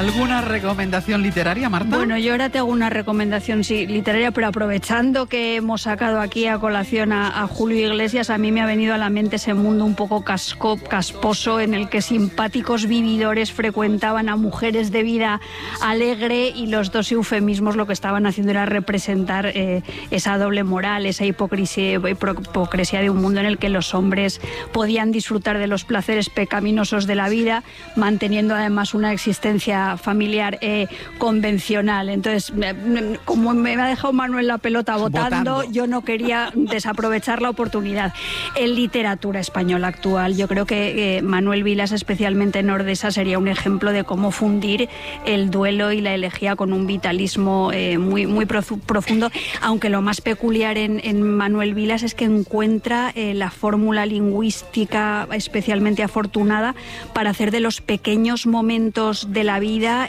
¿Alguna recomendación literaria, Marta? Bueno, yo ahora te hago una recomendación, sí, literaria, pero aprovechando que hemos sacado aquí a colación a Julio Iglesias, a mí me ha venido a la mente ese mundo un poco casposo en el que simpáticos vividores frecuentaban a mujeres de vida alegre, y los dos eufemismos lo que estaban haciendo era representar esa doble moral, esa hipocresía de un mundo en el que los hombres podían disfrutar de los placeres pecaminosos de la vida, manteniendo además una existencia familiar convencional. Entonces, como me ha dejado Manuel la pelota votando, yo no quería desaprovechar la oportunidad. En literatura española actual, yo creo que Manuel Vilas, especialmente en Ordesa, sería un ejemplo de cómo fundir el duelo y la elegía con un vitalismo muy profundo, aunque lo más peculiar en Manuel Vilas es que encuentra la fórmula lingüística especialmente afortunada para hacer de los pequeños momentos de la vida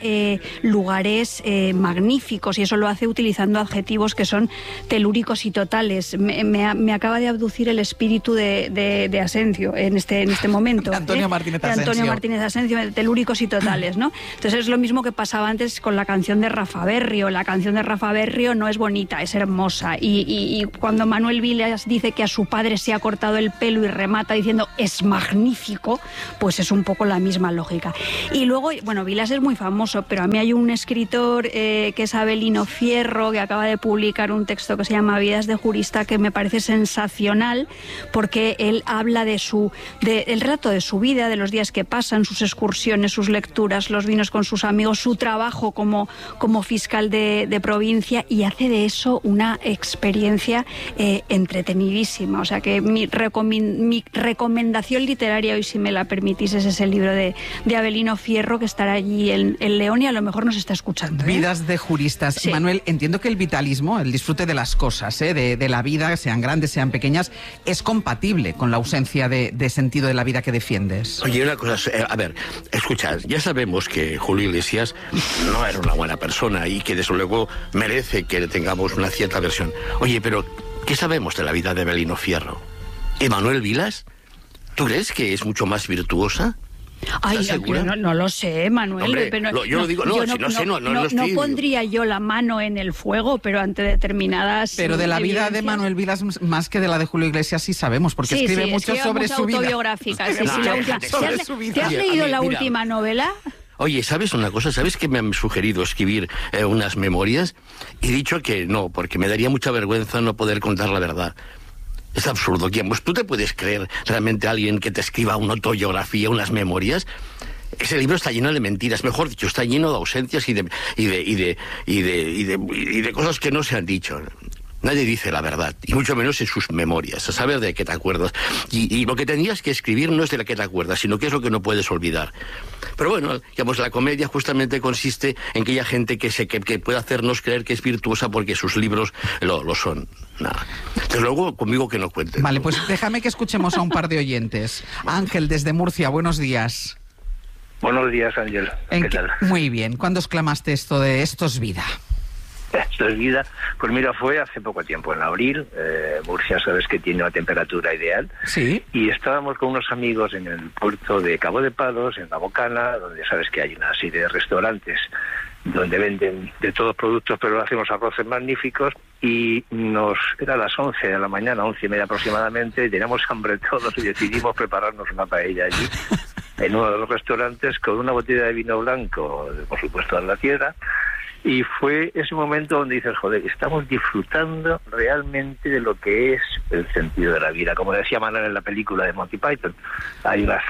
lugares magníficos, y eso lo hace utilizando adjetivos que son telúricos y totales. Me acaba de abducir el espíritu de Asencio en este momento. De Antonio Martínez Asencio. De Antonio Martínez Asencio, telúricos y totales, ¿no? Entonces es lo mismo que pasaba antes con la canción de Rafa Berrio. La canción de Rafa Berrio no es bonita, es hermosa. Y cuando Manuel Vilas dice que a su padre se ha cortado el pelo y remata diciendo es magnífico, pues es un poco la misma lógica. Y luego, bueno, Vilas es muy famoso, pero a mí hay un escritor que es Avelino Fierro, que acaba de publicar un texto que se llama Vidas de jurista, que me parece sensacional, porque él habla del relato de su vida, de los días que pasan, sus excursiones, sus lecturas, los vinos con sus amigos, su trabajo como fiscal de provincia, y hace de eso una experiencia entretenidísima. O sea que mi recomendación literaria hoy, si me la permitís, es ese libro de Avelino Fierro, que estará allí en León y a lo mejor nos está escuchando. Vidas de juristas. Sí. Manuel, entiendo que el vitalismo, el disfrute de las cosas, de la vida, sean grandes, sean pequeñas, es compatible con la ausencia de sentido de la vida que defiendes. Oye, una cosa, a ver, escuchad, ya sabemos que Julio Iglesias no era una buena persona y que desde luego merece que le tengamos una cierta versión. Oye, pero ¿qué sabemos de la vida de Avelino Fierro? ¿Y Manuel Vilas? ¿Tú crees que es mucho más virtuosa? Ay, no lo sé, Manuel. Hombre, pero yo lo digo, no pondría yo la mano en el fuego, pero ante determinadas... Pero de la vida de Manuel Vilas, más que de la de Julio Iglesias, sí sabemos, porque escribe mucho sobre su vida. Autobiográfica, ¿Te has leído la última novela? Oye, ¿sabes una cosa? ¿Sabes que me han sugerido escribir unas memorias? He dicho que no, porque me daría mucha vergüenza no poder contar la verdad. Es absurdo. Pues tú te puedes creer realmente a alguien que te escriba una autobiografía, unas memorias. Ese libro está lleno de mentiras, mejor dicho, está lleno de ausencias y de cosas que no se han dicho. Nadie dice la verdad, y mucho menos en sus memorias, a saber de qué te acuerdas. Y lo que tendrías que escribir no es de la que te acuerdas, sino que es lo que no puedes olvidar. Pero bueno, digamos, la comedia justamente consiste en que haya gente que pueda hacernos creer que es virtuosa porque sus libros lo son. Nada. Desde luego, conmigo que no cuenten. Vale, pues déjame que escuchemos a un par de oyentes. Ángel, desde Murcia, buenos días. Buenos días, Ángel. ¿Qué tal? Muy bien. ¿Cuándo exclamaste esto de esto es vida? Esto es vida. Pues mira, fue hace poco tiempo, en abril. Murcia, sabes que tiene una temperatura ideal. Sí. Y estábamos con unos amigos en el puerto de Cabo de Palos, en La Bocana, donde sabes que hay una serie de restaurantes donde venden de todos productos, pero hacemos arroces magníficos. Y era las 11 de la mañana, 11:30 aproximadamente, y teníamos hambre todos y decidimos prepararnos una paella allí, en uno de los restaurantes, con una botella de vino blanco, por supuesto, de la tierra. Y fue ese momento donde dices, joder, estamos disfrutando realmente de lo que es el sentido de la vida. Como decía Manuel en la película de Monty Python, hay una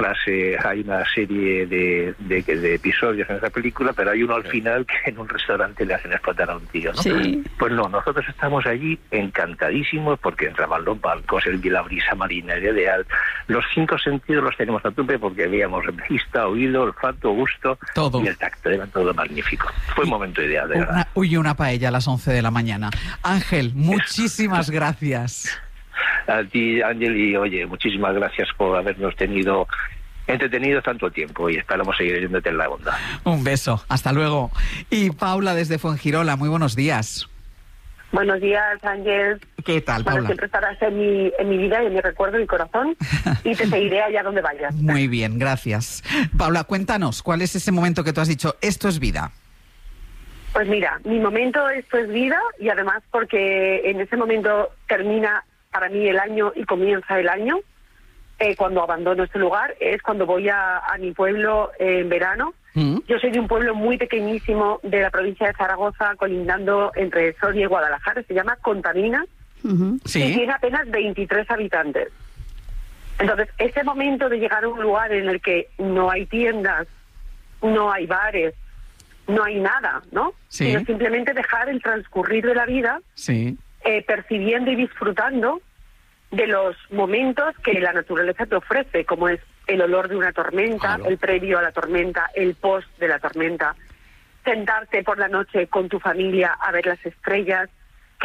serie de episodios en esa película, pero hay uno al final que en un restaurante le hacen explotar a un tío, ¿no? Sí. Pues no, nosotros estamos allí encantadísimos porque entraban los barcos, la brisa marina, el ideal. Los 5 sentidos los tenemos a tope porque veíamos vista, oído, olfato, gusto, todo. Y el tacto, era todo magnífico. Fue un momento ideal. Una paella a las 11 de la mañana. Ángel, muchísimas gracias. A ti, Ángel, y oye, muchísimas gracias por habernos entretenidos tanto tiempo y esperamos seguir yéndote en la onda. Un beso, hasta luego. Y Paula desde Fuengirola, muy buenos días. Buenos días, Ángel. ¿Qué tal, Paula? Bueno, siempre estarás en mi vida y en mi recuerdo y corazón, y te seguiré allá donde vayas. Muy bien, gracias. Paula, cuéntanos, ¿cuál es ese momento que tú has dicho, esto es vida? Pues mira, mi momento, esto es vida, y además porque en ese momento termina para mí el año y comienza el año. Cuando abandono este lugar es cuando voy a mi pueblo en verano. Yo soy de un pueblo muy pequeñísimo de la provincia de Zaragoza, colindando entre Soria y Guadalajara, se llama Contamina, Sí. y tiene apenas 23 habitantes. Entonces, ese momento de llegar a un lugar en el que no hay tiendas, no hay bares, no hay nada, ¿no? Sí. Sino simplemente dejar el transcurrir de la vida, Sí. percibiendo y disfrutando de los momentos que la naturaleza te ofrece, como es el olor de una tormenta, Claro. el previo a la tormenta, el post de la tormenta, sentarte por la noche con tu familia a ver las estrellas, que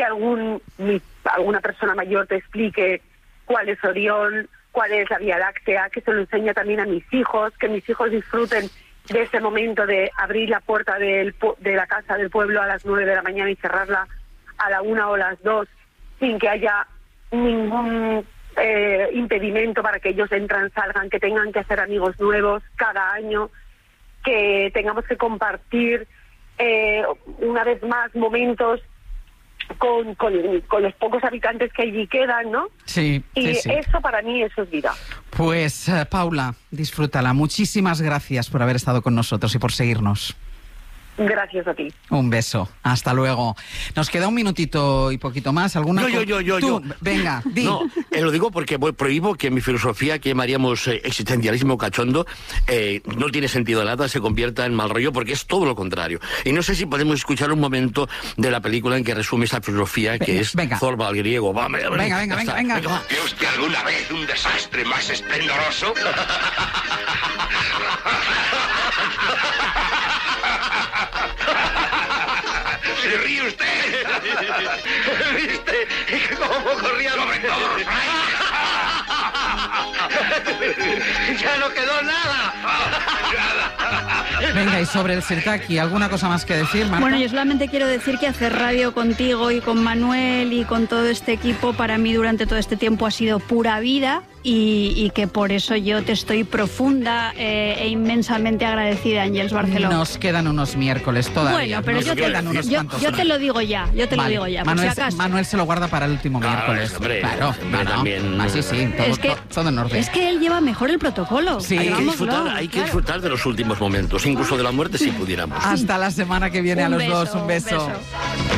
alguna persona mayor te explique cuál es Orión, cuál es la Vía Láctea, que se lo enseña también a mis hijos, que mis hijos disfruten de ese momento de abrir la puerta de la casa del pueblo a las 9 de la mañana y cerrarla a la 1 o las 2 sin que haya ningún impedimento para que ellos entran, salgan, que tengan que hacer amigos nuevos cada año, que tengamos que compartir una vez más momentos con los pocos habitantes que allí quedan, ¿no? Sí, Y sí. eso para mí, eso es vida. Pues, Paula, disfrútala. Muchísimas gracias por haber estado con nosotros y por seguirnos. Gracias a ti. Un beso. Hasta luego. Nos queda un minutito y poquito más. ¿Alguna Yo. Venga, di. No, lo digo porque prohíbo que mi filosofía, que llamaríamos existencialismo cachondo, no tiene sentido nada, se convierta en mal rollo, porque es todo lo contrario. Y no sé si podemos escuchar un momento de la película en que resume esa filosofía, que es Zorba al griego. Venga. ¿Vio usted alguna vez un desastre más esplendoroso? ¿Se ríe usted? ¿Viste cómo corría sobre todos? ¡Ya no quedó nada! Venga, y sobre el Sirtaki, ¿alguna cosa más que decir, Marta? Bueno, yo solamente quiero decir que hacer radio contigo y con Manuel y con todo este equipo para mí durante todo este tiempo ha sido pura vida y que por eso yo te estoy profunda e inmensamente agradecida, Ángels Barceló. Nos quedan unos miércoles todavía. Bueno, pero yo te lo digo ya, por si acaso. Manuel se lo guarda para el último miércoles. Hombre, claro, también. Así sí, todo en orden. Es que él lleva mejor el protocolo. Sí. Hay que disfrutar de los últimos momentos, incluso de la muerte si pudiéramos. Hasta la semana que viene a los dos. Un beso.